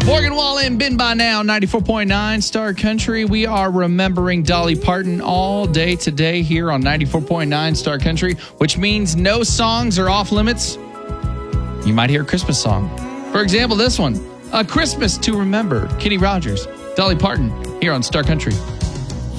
Morgan Wallen, Been By Now, 94.9 Star Country. We are remembering Dolly Parton all day today here on 94.9 Star Country, which means no songs are off limits. You might hear a Christmas song. For example, this one, A Christmas to Remember, Kenny Rogers, Dolly Parton, here on Star Country.